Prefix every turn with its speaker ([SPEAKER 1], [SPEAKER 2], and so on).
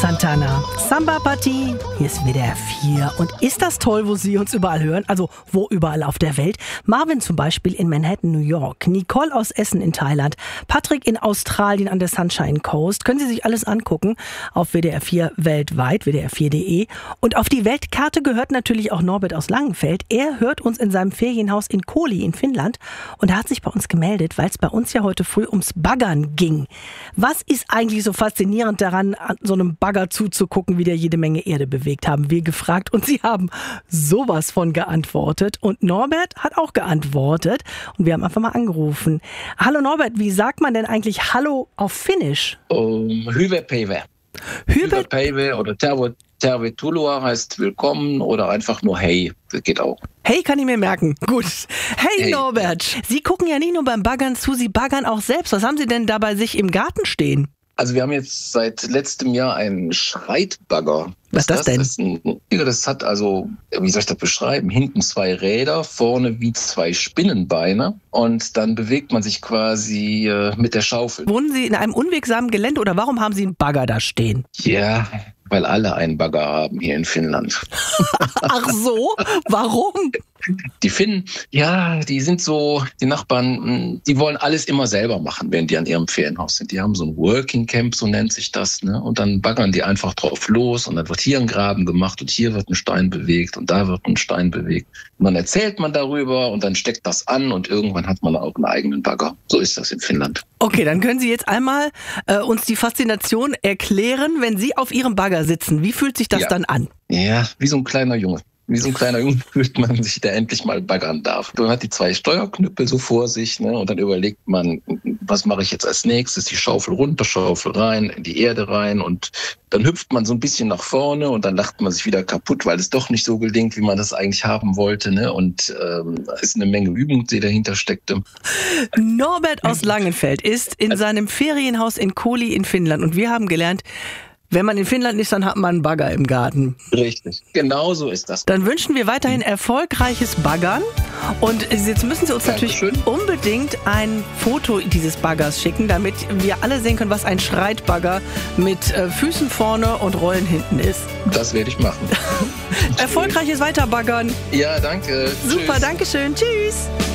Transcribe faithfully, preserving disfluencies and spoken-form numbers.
[SPEAKER 1] Santana, Samba Party, hier ist W D R vier. Und ist das toll, wo Sie uns überall hören? Also wo überall auf der Welt? Marvin zum Beispiel in Manhattan, New York, Nicole aus Essen in Thailand, Patrick in Australien an der Sunshine Coast. Können Sie sich alles angucken auf W D R vier weltweit, W D R vier Punkt de. Und auf die Weltkarte gehört natürlich auch Norbert aus Langenfeld. Er hört uns in seinem Ferienhaus in Koli in Finnland und er hat sich bei uns gemeldet, weil es bei uns ja heute früh ums Baggern ging. Was ist eigentlich so faszinierend daran, an so einem Bagger zuzugucken, wie der jede Menge Erde bewegt, haben wir gefragt. Und Sie haben sowas von geantwortet. Und Norbert hat auch geantwortet. Und wir haben einfach mal angerufen. Hallo Norbert, wie sagt man denn eigentlich Hallo auf Finnisch?
[SPEAKER 2] Um, Hyvä päivä. Hyvä päivä oder terve, tervetuloa heißt willkommen oder einfach nur hey. Das geht auch.
[SPEAKER 1] Hey, kann ich mir merken. Gut. Hey,
[SPEAKER 2] Hey.
[SPEAKER 1] Norbert, Sie gucken ja nicht nur beim Baggern zu, Sie baggern auch selbst. Was haben Sie denn da bei sich im Garten stehen?
[SPEAKER 2] Also wir haben jetzt seit letztem Jahr einen Schreitbagger.
[SPEAKER 1] Was ist das denn?
[SPEAKER 2] Das, ist ein, das hat also, wie soll ich das beschreiben, hinten zwei Räder, vorne wie zwei Spinnenbeine und dann bewegt man sich quasi äh, mit der Schaufel.
[SPEAKER 1] Wohnen Sie in einem unwegsamen Gelände oder warum haben Sie einen Bagger da stehen?
[SPEAKER 2] Ja, weil alle einen Bagger haben hier in Finnland.
[SPEAKER 1] Ach so? Warum?
[SPEAKER 2] Die Finnen, ja, die sind so, die Nachbarn, die wollen alles immer selber machen, wenn die an ihrem Ferienhaus sind. Die haben so ein Working Camp, so nennt sich das, ne? Und dann baggern die einfach drauf los und dann wird hier ein Graben gemacht und hier wird ein Stein bewegt und da wird ein Stein bewegt. Und dann erzählt man darüber und dann steckt das an und irgendwann hat man auch einen eigenen Bagger. So ist das in Finnland.
[SPEAKER 1] Okay, dann können Sie jetzt einmal äh, uns die Faszination erklären, wenn Sie auf Ihrem Bagger sitzen. Wie fühlt sich das
[SPEAKER 2] Ja.
[SPEAKER 1] dann an?
[SPEAKER 2] Ja, wie so ein kleiner Junge. Wie so ein kleiner Junge fühlt man sich, der endlich mal baggern darf. Man hat die zwei Steuerknüppel so vor sich, ne? Und dann überlegt man, was mache ich jetzt als nächstes? Die Schaufel runter, Schaufel rein, in die Erde rein und dann hüpft man so ein bisschen nach vorne und dann lacht man sich wieder kaputt, weil es doch nicht so gelingt, wie man das eigentlich haben wollte, ne? Und ähm, es ist eine Menge Übung, die dahinter steckte.
[SPEAKER 1] Norbert aus Langenfeld ist in seinem Ferienhaus in Koli in Finnland und wir haben gelernt, wenn man in Finnland ist, dann hat man einen Bagger im Garten.
[SPEAKER 2] Richtig, genau so ist das.
[SPEAKER 1] Dann wünschen wir weiterhin erfolgreiches Baggern. Und jetzt müssen Sie uns natürlich
[SPEAKER 2] Dankeschön.
[SPEAKER 1] unbedingt ein Foto dieses Baggers schicken, damit wir alle sehen können, was ein Schreitbagger mit äh, Füßen vorne und Rollen hinten ist.
[SPEAKER 2] Das werde ich machen.
[SPEAKER 1] Erfolgreiches Weiterbaggern.
[SPEAKER 2] Ja, danke.
[SPEAKER 1] Super,
[SPEAKER 2] Tschüss.
[SPEAKER 1] danke schön. Tschüss.